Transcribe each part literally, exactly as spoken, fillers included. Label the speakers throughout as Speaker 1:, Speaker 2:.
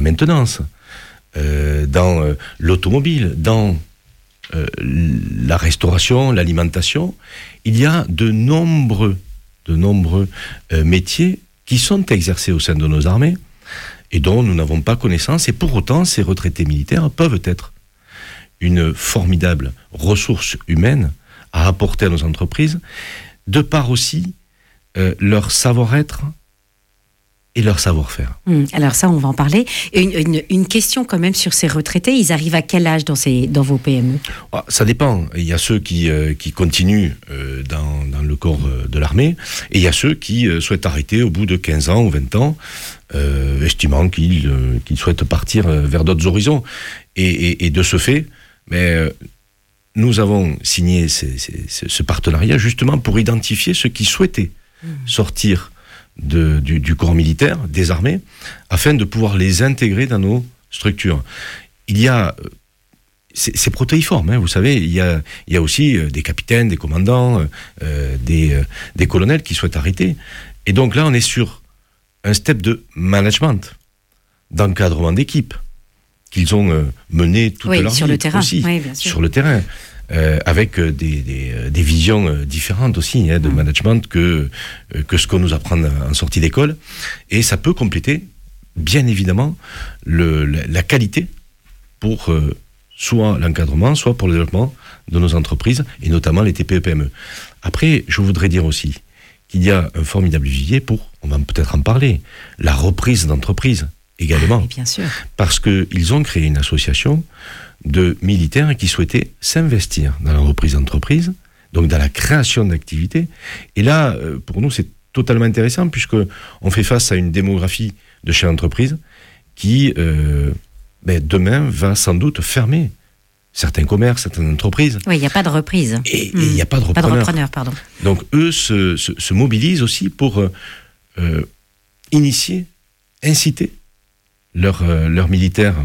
Speaker 1: maintenance, euh, dans euh, l'automobile, dans euh, la restauration, l'alimentation. Il y a de nombreux, de nombreux euh, métiers qui sont exercés au sein de nos armées et dont nous n'avons pas connaissance. Et pour autant, ces retraités militaires peuvent être une formidable ressource humaine à apporter à nos entreprises, de par aussi euh, leur savoir-être et leur savoir-faire.
Speaker 2: Mmh, alors ça, on va en parler. Une, une, une question quand même sur ces retraités, ils arrivent à quel âge dans, ces, dans vos P M E ?
Speaker 1: Ah, ça dépend. Il y a ceux qui, euh, qui continuent euh, dans, dans le corps euh, de l'armée, et il y a ceux qui euh, souhaitent arrêter au bout de quinze ans ou vingt ans, euh, estimant qu'ils, euh, qu'ils souhaitent partir euh, vers d'autres horizons. Et, et, et de ce fait, mais, euh, nous avons signé ces, ces, ce partenariat justement pour identifier ceux qui souhaitaient mmh. sortir De, du, du corps militaire, des armées, afin de pouvoir les intégrer dans nos structures. Il y a, c'est, c'est protéiforme, hein, vous savez, il y a, il y a aussi des capitaines, des commandants, euh, des, euh, des colonels qui souhaitent arrêter. Et donc là, on est sur un step de management, d'encadrement d'équipe, qu'ils ont euh, mené toute
Speaker 2: oui,
Speaker 1: leur
Speaker 2: sur
Speaker 1: vie
Speaker 2: le terrain.
Speaker 1: aussi,
Speaker 2: oui, bien sûr.
Speaker 1: sur le terrain. Euh, avec des, des, des visions différentes aussi hein, de mmh. management que, que ce qu'on nous apprend en sortie d'école. Et ça peut compléter, bien évidemment, le, la, la qualité pour euh, soit l'encadrement, soit pour le développement de nos entreprises, et notamment les T P E P M E. Après, je voudrais dire aussi qu'il y a un formidable vivier pour, on va peut-être en parler, la reprise d'entreprise également.
Speaker 2: Ah, bien sûr.
Speaker 1: Parce qu'ils ont créé une association de militaires qui souhaitaient s'investir dans la reprise d'entreprise, donc dans la création d'activités. Et là, pour nous, c'est totalement intéressant puisqu'on fait face à une démographie de chefs d'entreprise qui, euh, ben, demain, va sans doute fermer certains commerces, certaines entreprises.
Speaker 2: Oui, il n'y a pas de reprise.
Speaker 1: Et il n'y a pas de repreneurs.
Speaker 2: Pas de repreneurs, pardon.
Speaker 1: Donc, eux se, se, se mobilisent aussi pour euh, initier, inciter leurs euh, leurs militaires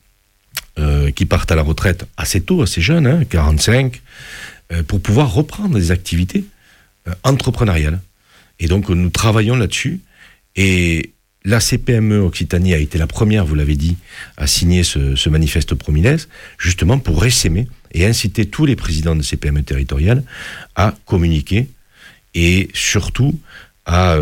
Speaker 1: Euh, qui partent à la retraite assez tôt, assez jeunes, hein, quarante-cinq, euh, pour pouvoir reprendre des activités euh, entrepreneuriales. Et donc, nous travaillons là-dessus. Et la C P M E Occitanie a été la première, vous l'avez dit, à signer ce, ce manifeste Promiles, justement pour essaimer et inciter tous les présidents de C P M E territoriales à communiquer et surtout à,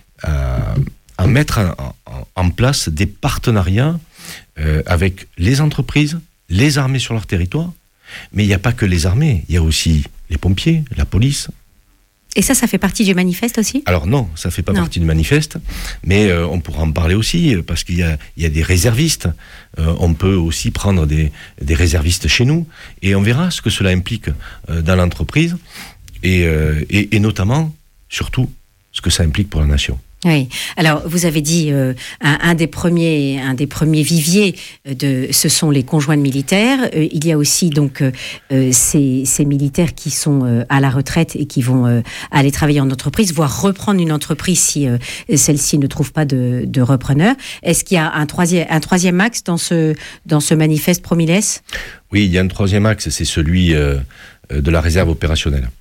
Speaker 1: à, à mettre en, en, en place des partenariats Euh, avec les entreprises, les armées sur leur territoire. Mais il n'y a pas que les armées, il y a aussi les pompiers, la police.
Speaker 2: Et ça, ça fait partie du manifeste aussi ?
Speaker 1: Alors non, ça ne fait pas
Speaker 2: non.
Speaker 1: partie du manifeste, mais euh, on pourra en parler aussi, parce qu'il y a, il y a des réservistes. Euh, on peut aussi prendre des, des réservistes chez nous, et on verra ce que cela implique euh, dans l'entreprise, et, euh, et, et notamment, surtout, ce que ça implique pour la nation.
Speaker 2: Oui. Alors, vous avez dit euh, un, un des premiers, un des premiers viviers de, ce sont les conjoints de militaires. Euh, il y a aussi donc euh, ces, ces militaires qui sont euh, à la retraite et qui vont euh, aller travailler en entreprise, voire reprendre une entreprise si euh, celle-ci ne trouve pas de, de repreneur. Est-ce qu'il y a un troisième, un troisième axe dans ce dans ce manifeste Promiles ?
Speaker 1: Oui, il y a un troisième axe, c'est celui euh, de la réserve opérationnelle.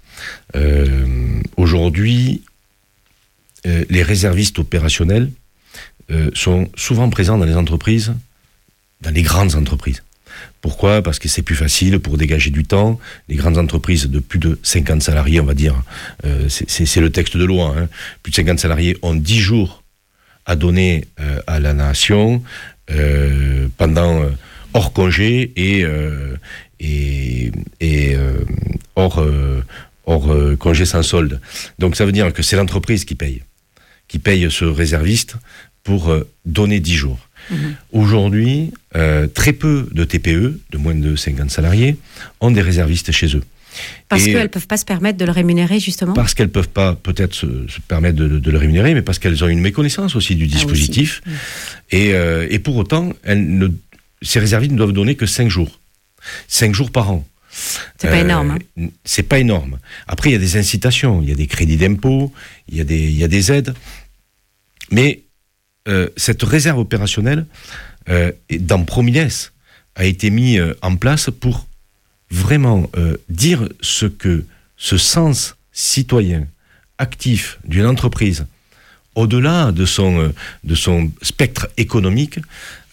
Speaker 1: Euh, aujourd'hui. Euh, les réservistes opérationnels euh, sont souvent présents dans les entreprises, dans les grandes entreprises. Pourquoi ? Parce que c'est plus facile pour dégager du temps. Les grandes entreprises de plus de cinquante salariés, on va dire, euh, c'est, c'est, c'est le texte de loi, hein. Plus de cinquante salariés ont dix jours à donner euh, à la nation euh, pendant euh, hors congé et, euh, et, et euh, hors, euh, hors euh, congé sans solde. Donc ça veut dire que c'est l'entreprise qui paye. qui paye ce réserviste pour euh, donner dix jours. Mmh. Aujourd'hui, euh, très peu de T P E, de moins de cinquante salariés, ont des réservistes chez eux.
Speaker 2: Parce et qu'elles ne peuvent pas se permettre de le rémunérer, justement ?
Speaker 1: Parce qu'elles ne peuvent pas peut-être se, se permettre de, de, de le rémunérer, mais parce qu'elles ont une méconnaissance aussi du dispositif. Ah, aussi. Mmh. Et, euh, et pour autant, elles ne, ces réservistes ne doivent donner que cinq jours. cinq jours par an.
Speaker 2: C'est pas euh, énorme. Hein.
Speaker 1: C'est pas énorme. Après, il y a des incitations, il y a des crédits d'impôt, il y a des, il y a des aides. Mais euh, cette réserve opérationnelle, euh, dans Promiles, a été mise euh, en place pour vraiment euh, dire ce que ce sens citoyen, actif d'une entreprise, au-delà de son, euh, de son spectre économique,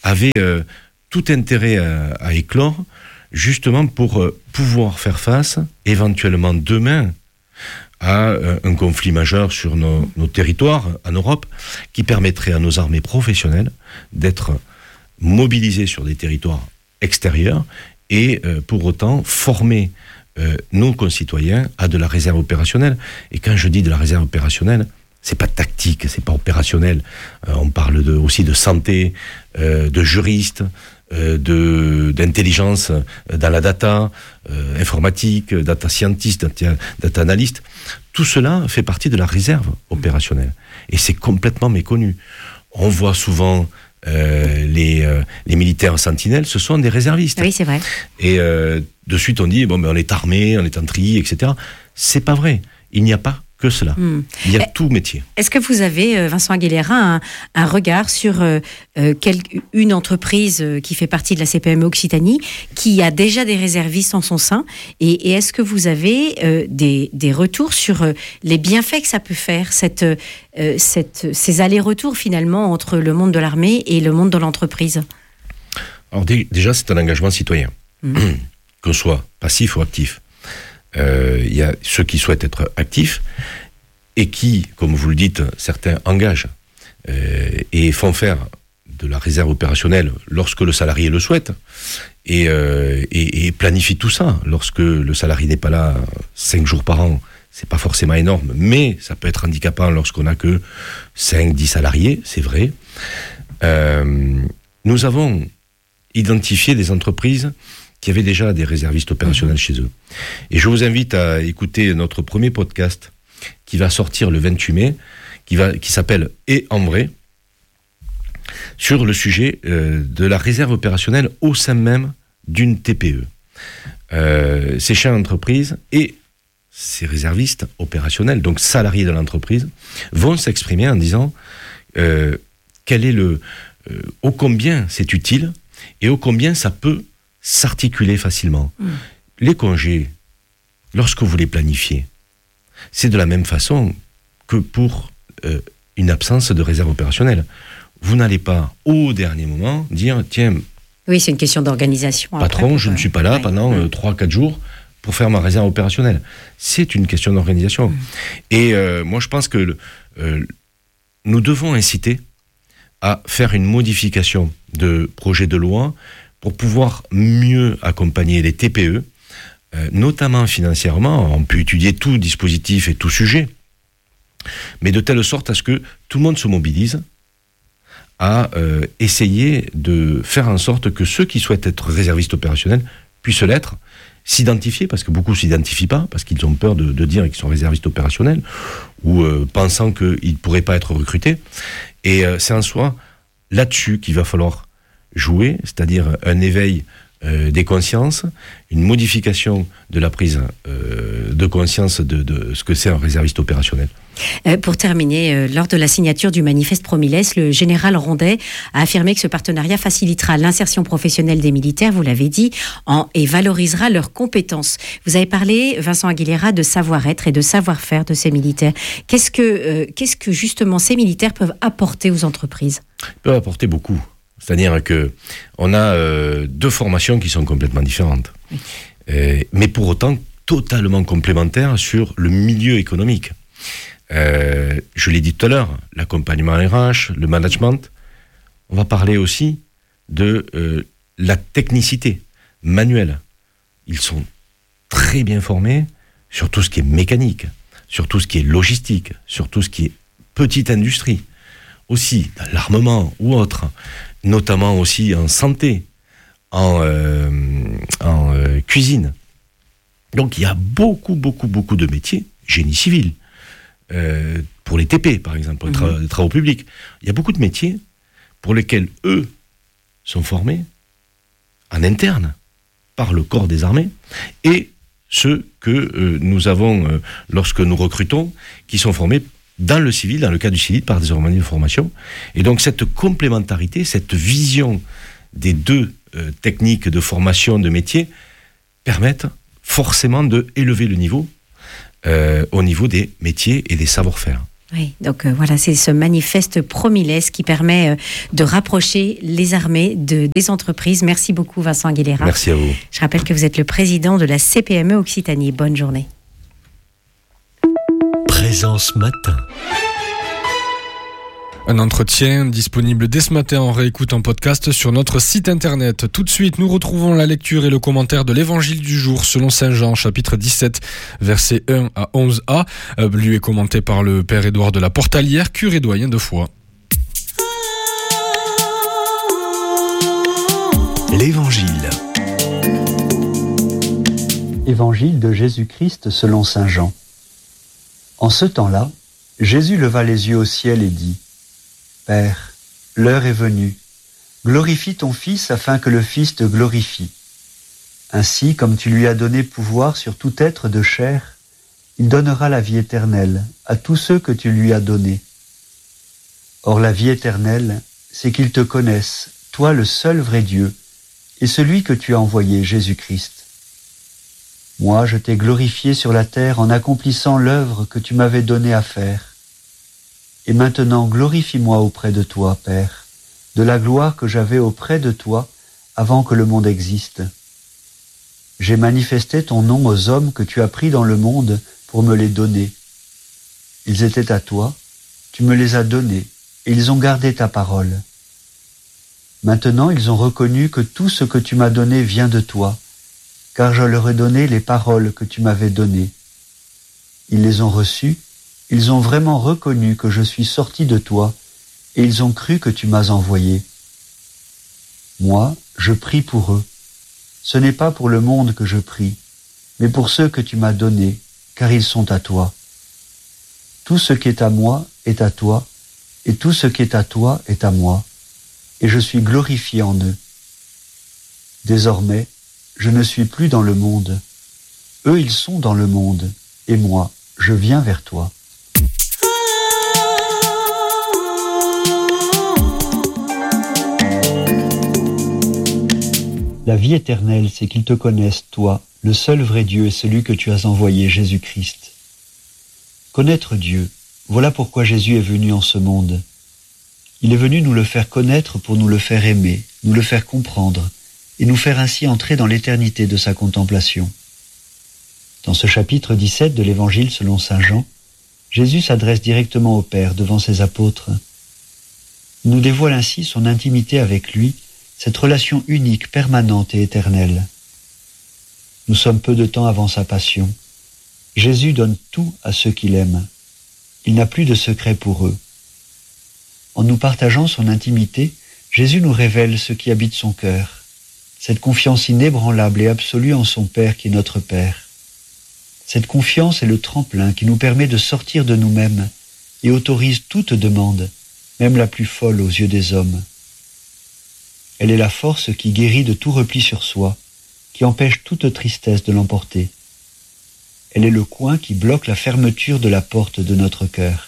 Speaker 1: avait euh, tout intérêt à, à éclore, justement pour euh, pouvoir faire face, éventuellement demain, à euh, un conflit majeur sur nos, nos territoires en Europe, qui permettrait à nos armées professionnelles d'être mobilisées sur des territoires extérieurs et euh, pour autant former euh, nos concitoyens à de la réserve opérationnelle. Et quand je dis de la réserve opérationnelle, c'est pas tactique, c'est pas opérationnel. Euh, on parle de, aussi de santé, euh, de juristes, euh, de d'intelligence dans la data, euh, informatique, data scientist, data, data analyst. Tout cela fait partie de la réserve opérationnelle. Et c'est complètement méconnu. On voit souvent euh, les, euh, les militaires sentinelles, ce sont des réservistes.
Speaker 2: Oui, c'est vrai.
Speaker 1: Et euh, de suite, on dit, bon, ben, on est armé, on est en tri, et cetera. C'est pas vrai. Il n'y a pas que cela. Mmh. Il y a eh, tout métier.
Speaker 2: Est-ce que vous avez, Vincent Aguilera, un, un regard sur euh, quel, une entreprise qui fait partie de la C P M E Occitanie qui a déjà des réservistes en son sein et, et est-ce que vous avez euh, des, des retours sur euh, les bienfaits que ça peut faire, cette, euh, cette, ces allers-retours finalement entre le monde de l'armée et le monde de l'entreprise?
Speaker 1: Alors dé- déjà, c'est un engagement citoyen, mmh. qu'on soit passif ou actif. Il euh, y a ceux qui souhaitent être actifs et qui, comme vous le dites, certains engagent euh, et font faire de la réserve opérationnelle lorsque le salarié le souhaite et, euh, et, et planifient tout ça. Lorsque le salarié n'est pas là cinq jours par an, c'est pas forcément énorme, mais ça peut être handicapant lorsqu'on n'a que cinq dix salariés, c'est vrai. Euh, nous avons identifié des entreprises qui avaient déjà des réservistes opérationnels mmh. chez eux. Et je vous invite à écouter notre premier podcast qui va sortir le vingt-huit mai, qui, va, qui s'appelle « Et en vrai », sur le sujet euh, de la réserve opérationnelle au sein même d'une T P E. Euh, ces chefs d'entreprise et ces réservistes opérationnels, donc salariés de l'entreprise, vont s'exprimer en disant euh, quel est le, euh, ô combien c'est utile et ô combien ça peut s'articuler facilement. Mmh. Les congés, lorsque vous les planifiez, c'est de la même façon que pour euh, une absence de réserve opérationnelle. Vous n'allez pas, au dernier moment, dire, tiens...
Speaker 2: Oui, c'est une question d'organisation.
Speaker 1: Patron, après, je ne suis pas là ouais. pendant euh, trois quatre jours pour faire ma réserve opérationnelle. C'est une question d'organisation. Mmh. Et euh, moi, je pense que euh, nous devons inciter à faire une modification de projet de loi pour pouvoir mieux accompagner les T P E, euh, notamment financièrement. On peut étudier tout dispositif et tout sujet, mais de telle sorte à ce que tout le monde se mobilise à euh, essayer de faire en sorte que ceux qui souhaitent être réservistes opérationnels puissent l'être, s'identifier, parce que beaucoup ne s'identifient pas, parce qu'ils ont peur de, de dire qu'ils sont réservistes opérationnels, ou euh, pensant qu'ils ne pourraient pas être recrutés. Et euh, c'est en soi là-dessus qu'il va falloir jouer, c'est-à-dire un éveil euh, des consciences, une modification de la prise euh, de conscience de, de ce que c'est un réserviste opérationnel.
Speaker 2: Euh, pour terminer, euh, lors de la signature du manifeste Promiles, le général Rondet a affirmé que ce partenariat facilitera l'insertion professionnelle des militaires, vous l'avez dit, en, et valorisera leurs compétences. Vous avez parlé, Vincent Aguilera, de savoir-être et de savoir-faire de ces militaires. Qu'est-ce que, euh, qu'est-ce que justement ces militaires peuvent apporter aux entreprises ?
Speaker 1: Ils peuvent apporter beaucoup. C'est-à-dire qu'on a euh, deux formations qui sont complètement différentes, oui. euh, mais pour autant totalement complémentaires sur le milieu économique. Euh, je l'ai dit tout à l'heure, l'accompagnement R H, le management. On va parler aussi de euh, la technicité manuelle. Ils sont très bien formés sur tout ce qui est mécanique, sur tout ce qui est logistique, sur tout ce qui est petite industrie. Aussi dans l'armement ou autre, notamment aussi en santé, en, euh, en euh, cuisine. Donc il y a beaucoup, beaucoup, beaucoup de métiers, génie civil, euh, pour les T P par exemple, pour les, tra- les travaux publics. Il y a beaucoup de métiers pour lesquels eux sont formés en interne par le corps des armées et ceux que euh, nous avons, euh, lorsque nous recrutons, qui sont formés dans le civil, dans le cadre du civil, par des organismes de formation. Et donc cette complémentarité, cette vision des deux euh, techniques de formation de métier permettent forcément d'élever le niveau euh, au niveau des métiers et des savoir-faire.
Speaker 2: Oui, donc euh, voilà, c'est ce manifeste Promiles qui permet euh, de rapprocher les armées de, des entreprises. Merci beaucoup Vincent Aguilera.
Speaker 1: Merci à vous.
Speaker 2: Je rappelle que vous êtes le président de la C P M E Occitanie. Bonne journée.
Speaker 3: Présence matin.
Speaker 4: Un entretien disponible dès ce matin en réécoute en podcast sur notre site internet. Tout de suite, nous retrouvons la lecture et le commentaire de l'évangile du jour selon saint Jean, chapitre dix-sept, versets un à onze a, euh, lu et commenté par le père Édouard de la Portalière, curé doyen de Foix.
Speaker 3: L'évangile.
Speaker 5: Évangile de Jésus-Christ selon saint Jean. En ce temps-là, Jésus leva les yeux au ciel et dit : Père, l'heure est venue. Glorifie ton Fils afin que le Fils te glorifie. Ainsi, comme tu lui as donné pouvoir sur tout être de chair, il donnera la vie éternelle à tous ceux que tu lui as donnés. Or la vie éternelle, c'est qu'ils te connaissent, toi le seul vrai Dieu, et celui que tu as envoyé, Jésus-Christ. Moi, je t'ai glorifié sur la terre en accomplissant l'œuvre que tu m'avais donnée à faire. Et maintenant, glorifie-moi auprès de toi, Père, de la gloire que j'avais auprès de toi avant que le monde existe. J'ai manifesté ton nom aux hommes que tu as pris dans le monde pour me les donner. Ils étaient à toi, tu me les as donnés, et ils ont gardé ta parole. Maintenant, ils ont reconnu que tout ce que tu m'as donné vient de toi, car je leur ai donné les paroles que tu m'avais données. Ils les ont reçues, ils ont vraiment reconnu que je suis sorti de toi, et ils ont cru que tu m'as envoyé. Moi, je prie pour eux. Ce n'est pas pour le monde que je prie, mais pour ceux que tu m'as donnés, car ils sont à toi. Tout ce qui est à moi est à toi, et tout ce qui est à toi est à moi, et je suis glorifié en eux. Désormais, je ne suis plus dans le monde. Eux, ils sont dans le monde, et moi, je viens vers toi. La vie éternelle, c'est qu'ils te connaissent, toi, le seul vrai Dieu et celui que tu as envoyé, Jésus-Christ. Connaître Dieu, voilà pourquoi Jésus est venu en ce monde. Il est venu nous le faire connaître pour nous le faire aimer, nous le faire comprendre, et nous faire ainsi entrer dans l'éternité de sa contemplation. Dans ce chapitre dix-sept de l'Évangile selon saint Jean, Jésus s'adresse directement au Père devant ses apôtres. Il nous dévoile ainsi son intimité avec lui, cette relation unique, permanente et éternelle. Nous sommes peu de temps avant sa passion. Jésus donne tout à ceux qu'il aime. Il n'a plus de secret pour eux. En nous partageant son intimité, Jésus nous révèle ce qui habite son cœur, cette confiance inébranlable et absolue en son Père qui est notre Père. Cette confiance est le tremplin qui nous permet de sortir de nous-mêmes et autorise toute demande, même la plus folle aux yeux des hommes. Elle est la force qui guérit de tout repli sur soi, qui empêche toute tristesse de l'emporter. Elle est le coin qui bloque la fermeture de la porte de notre cœur.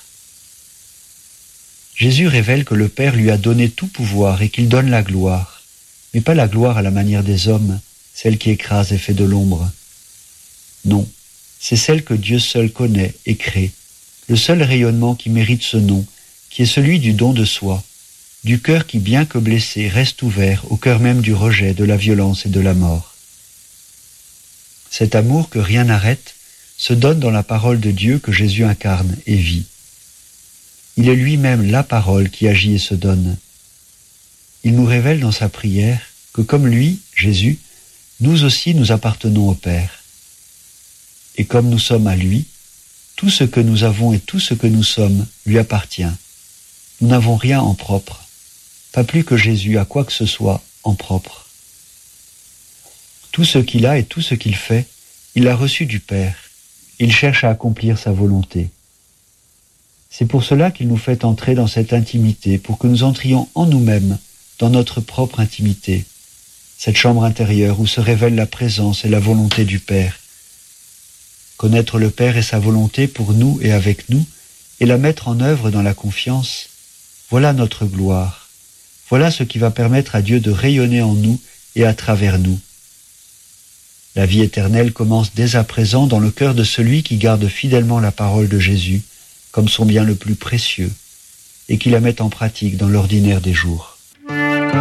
Speaker 5: Jésus révèle que le Père lui a donné tout pouvoir et qu'il donne la gloire, mais pas la gloire à la manière des hommes, celle qui écrase et fait de l'ombre. Non, c'est celle que Dieu seul connaît et crée, le seul rayonnement qui mérite ce nom, qui est celui du don de soi, du cœur qui, bien que blessé, reste ouvert au cœur même du rejet, de la violence et de la mort. Cet amour que rien n'arrête se donne dans la parole de Dieu que Jésus incarne et vit. Il est lui-même la parole qui agit et se donne. Il nous révèle dans sa prière que comme lui, Jésus, nous aussi nous appartenons au Père. Et comme nous sommes à lui, tout ce que nous avons et tout ce que nous sommes lui appartient. Nous n'avons rien en propre. Pas plus que Jésus a quoi que ce soit en propre. Tout ce qu'il a et tout ce qu'il fait, il l'a reçu du Père. Il cherche à accomplir sa volonté. C'est pour cela qu'il nous fait entrer dans cette intimité, pour que nous entrions en nous-mêmes, dans notre propre intimité, cette chambre intérieure où se révèle la présence et la volonté du Père. Connaître le Père et sa volonté pour nous et avec nous, et la mettre en œuvre dans la confiance, voilà notre gloire. Voilà ce qui va permettre à Dieu de rayonner en nous et à travers nous. La vie éternelle commence dès à présent dans le cœur de celui qui garde fidèlement la parole de Jésus, comme son bien le plus précieux et qui la mettent en pratique dans l'ordinaire des jours.